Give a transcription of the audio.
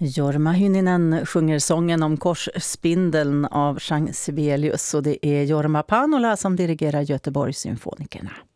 Jorma Hynninen sjunger sången om korsspindeln av Jean Sibelius, och det är Jorma Panola som dirigerar Göteborgssymfonikerna.